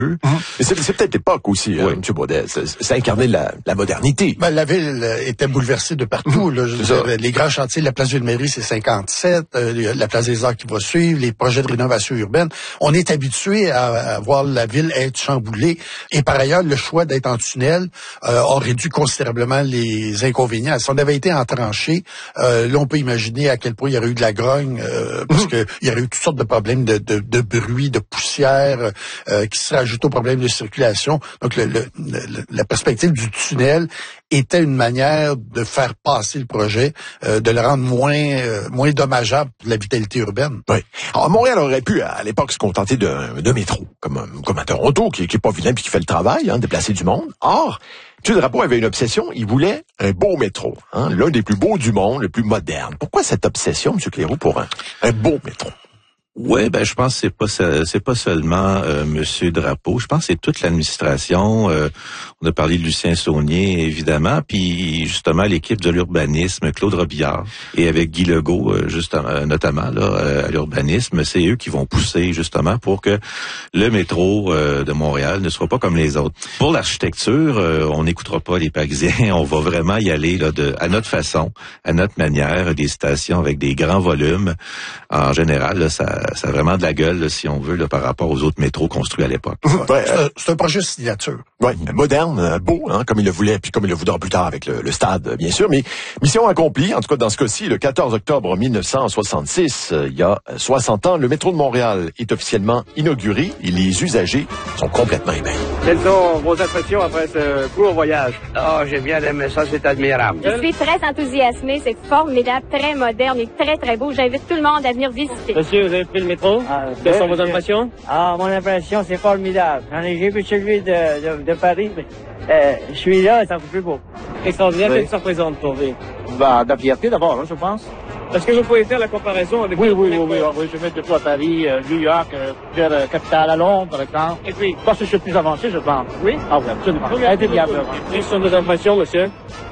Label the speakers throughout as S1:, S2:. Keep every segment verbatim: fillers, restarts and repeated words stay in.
S1: Mmh. Mais c'est, c'est peut-être l'époque aussi, oui. hein, M. Baudet. Ça, ça incarnait la, la modernité.
S2: Ben, la ville était bouleversée de partout. Mmh. Là, je veux dire, les grands chantiers, la place Ville-Marie, c'est cinquante-sept, euh, la place des Arts qui va suivre, les projets de rénovation urbaine. On est habitué à, à voir la ville être chamboulée. Et par ailleurs, le choix d'être en tunnel euh, a réduit considérablement les inconvénients. Si on avait été en tranchée, euh, là, on peut imaginer à quel point il y aurait eu de la grogne, euh, parce mmh. que il y aurait eu toutes sortes de problèmes de, de, de bruit, de poussière, euh, qui se rajoutent aux problèmes de circulation. Donc, le, le, le, la perspective du tunnel était une manière de faire passer le projet, euh, de le rendre moins euh, moins dommageable pour la vitalité urbaine.
S1: Oui. Alors, Montréal aurait pu, à l'époque, se contenter d'un, d'un métro, comme, comme à Toronto, qui, qui est pas vilain puis qui fait le travail, hein, déplacer du monde. Or, M. Drapeau avait une obsession, il voulait un beau métro, hein, l'un des plus beaux du monde, le plus moderne. Pourquoi cette obsession, M. Cléroux, pour un, un beau métro?
S3: Ouais, ben je pense que c'est pas c'est pas seulement euh, Monsieur Drapeau, je pense que c'est toute l'administration. Euh, on a parlé de Lucien Saunier, évidemment, puis justement l'équipe de l'urbanisme, Claude Robillard, et avec Guy Legault, euh, justement, euh, notamment là euh, à l'urbanisme, c'est eux qui vont pousser justement pour que le métro euh, de Montréal ne soit pas comme les autres. Pour l'architecture, euh, on n'écoutera pas les Parisiens, on va vraiment y aller là de à notre façon, à notre manière, des stations avec des grands volumes. En général, là, ça ça a vraiment de la gueule, là, si on veut, là, par rapport aux autres métros construits à l'époque.
S2: Ouais, c'est, un, c'est un projet signature.
S1: Oui, moderne, beau, hein, comme il le voulait, puis comme il le voudra plus tard avec le, le stade, bien sûr. Mais mission accomplie, en tout cas dans ce cas-ci, le quatorze octobre mille neuf cent soixante-six, euh, il y a soixante ans, le métro de Montréal est officiellement inauguré et les usagers sont complètement ébahis.
S4: Quelles sont vos impressions après ce court voyage? Ah, oh, j'ai bien aimé ça, c'est admirable.
S5: Je suis très enthousiasmée, c'est formidable, très moderne et très, très beau. J'invite tout le monde à venir visiter.
S4: Monsieur, vous avez pris le métro? Ah, quelles sont vos impressions?
S6: Ah, mon impression, c'est formidable. J'en ai, j'ai vu celui de, de, de Paris, mais euh, je suis là, ça me fait plus beau.
S4: Extraordinaire, qu'est-ce que ça représente pour vous?
S6: Bah, de la fierté d'abord, hein, je pense.
S4: Est-ce que vous pouvez faire la comparaison avec...
S6: Oui, oui, oui, oui, oui, je vais mettre tout à Paris, euh, New York, euh, vers la capitale à Londres, par exemple.
S4: Et puis?
S6: Parce que je suis plus avancé, je pense.
S4: Oui?
S6: Ah oui, absolument.
S4: Oui,
S6: indéniablement.
S4: Quelles sont vos impressions, monsieur?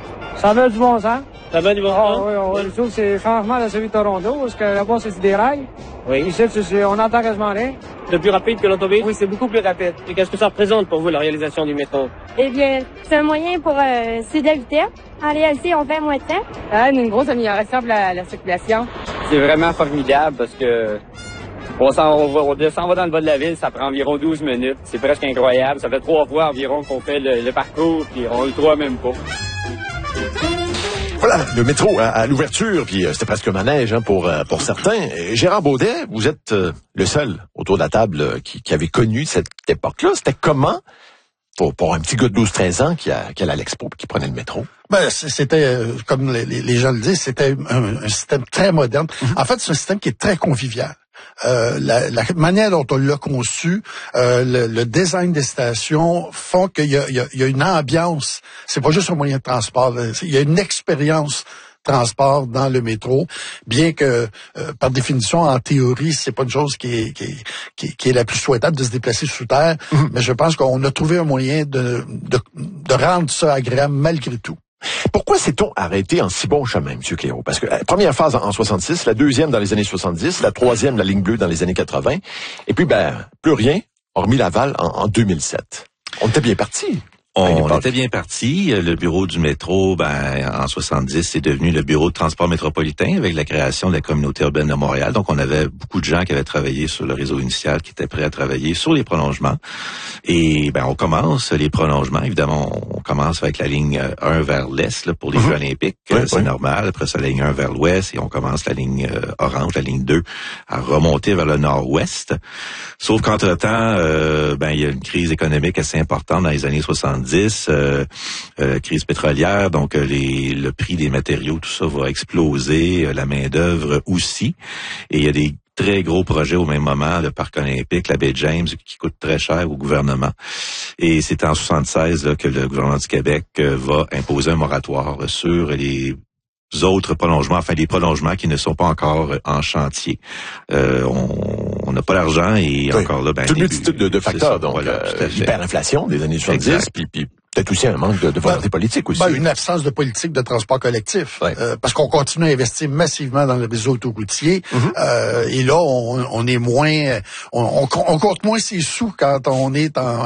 S6: Ça va du bon sens.
S4: Ça va du bon
S6: sens?
S4: Ah,
S6: oui, on, je trouve que c'est changement de celui de Toronto, parce que là-bas, c'est des rails.
S4: Oui.
S6: Ici, c'est, c'est, on entend quasiment rien.
S4: C'est plus rapide que l'autobus?
S6: Oui, c'est beaucoup plus rapide.
S4: Et qu'est-ce que ça représente pour vous, la réalisation du métro?
S5: Eh bien, c'est un moyen pour... Euh, c'est de la vitesse. En réalité, on fait moins de temps.
S6: Ah, une grosse amélioration pour la, la circulation.
S4: C'est vraiment formidable parce que... On s'en va, on descend va dans le bas de la ville, ça prend environ douze minutes. C'est presque incroyable. Ça fait trois fois environ qu'on fait le, le parcours, puis on le croit même pas.
S1: Voilà, le métro à, à l'ouverture, puis euh, c'était presque un manège hein, pour euh, pour certains. Et Gérard Baudet, vous êtes euh, le seul autour de la table euh, qui, qui avait connu cette époque-là. C'était comment pour, pour un petit gars de douze treize ans qui, a, qui allait à l'expo et qui prenait le métro?
S2: Ben, c'était, euh, comme les, les gens le disent, c'était un, un système très moderne. Mm-hmm. En fait, c'est un système qui est très convivial. Euh, la, la manière dont on l'a conçu, euh, le, le design des stations font qu'il y a, il y a, il y a une ambiance. C'est pas juste un moyen de transport. Là. Il y a une expérience transport dans le métro, bien que euh, par définition, en théorie, c'est pas une chose qui est, qui est, qui est, qui est la plus souhaitable de se déplacer sous terre. Mmh. Mais je pense qu'on a trouvé un moyen de, de, de rendre ça agréable malgré tout.
S1: Pourquoi s'est-on arrêté en si bon chemin, M. Cléroux? Parce que la première phase en soixante-six, la deuxième dans les années soixante-dix, la troisième, la ligne bleue dans les années quatre-vingts, et puis ben plus rien, hormis Laval en, en deux mille sept. On était bien parti.
S3: On était bien parti. Le bureau du métro, ben, en soixante-dix, c'est devenu le bureau de transport métropolitain avec la création de la communauté urbaine de Montréal. Donc, on avait beaucoup de gens qui avaient travaillé sur le réseau initial, qui étaient prêts à travailler sur les prolongements. Et, ben, on commence les prolongements. Évidemment, on commence avec la ligne un vers l'est, là, pour les Jeux olympiques. Oui, c'est oui. normal. Après ça, la ligne un vers l'ouest et on commence la ligne euh, orange, la ligne deux, à remonter vers le nord-ouest. Sauf qu'entre-temps, euh, ben, il y a une crise économique assez importante dans les années soixante-dix. Euh, euh, crise pétrolière, donc euh, les, le prix des matériaux, tout ça va exploser, euh, la main-d'œuvre aussi. Et il y a des très gros projets au même moment, le parc olympique, la baie James, qui coûte très cher au gouvernement. Et c'est en soixante-seize là, que le gouvernement du Québec euh, va imposer un moratoire sur les autres prolongements, enfin les prolongements qui ne sont pas encore en chantier. Euh, on n'a pas l'argent et oui. encore là... Ben,
S1: toute une multitude de, de facteurs, ça, donc voilà, euh, l'hyperinflation des années soixante-dix, puis, puis peut-être aussi un manque de, de volonté ben, politique aussi.
S2: Ben, une absence de politique de transport collectif, ouais. euh, parce qu'on continue à investir massivement dans le réseau autoroutier, mm-hmm. euh, et là, on, on est moins... On, on, on compte moins ses sous quand on est en